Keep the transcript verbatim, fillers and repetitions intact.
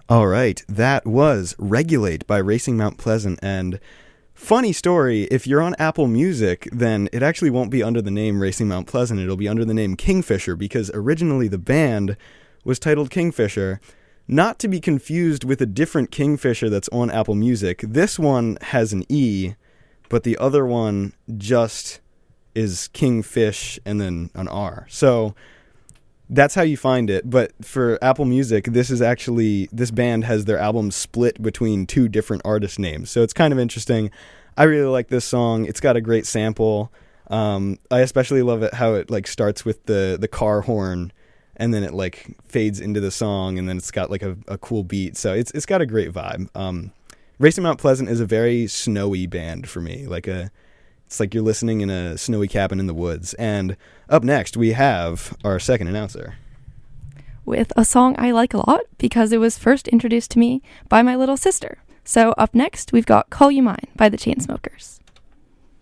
All right, that was Regulate by Racing Mount Pleasant, and funny story, if you're on Apple Music, then it actually won't be under the name Racing Mount Pleasant, it'll be under the name Kingfisher, because originally the band was titled Kingfisher, not to be confused with a different Kingfisher that's on Apple Music. This one has an E, but the other one just is Kingfish and then an R. So that's how you find it, but for Apple Music, this is actually, this band has their album split between two different artist names, so it's kind of interesting. I really like this song. It's got a great sample. Um, I especially love it how it like starts with the, the car horn, and then it like fades into the song, and then it's got like a, a cool beat, so it's it's got a great vibe. Um, Racing Mount Pleasant is a very snowy band for me, like a It's like you're listening in a snowy cabin in the woods. And up next, we have our second announcer. With a song I like a lot because it was first introduced to me by my little sister. So up next, we've got Call You Mine by the Chainsmokers.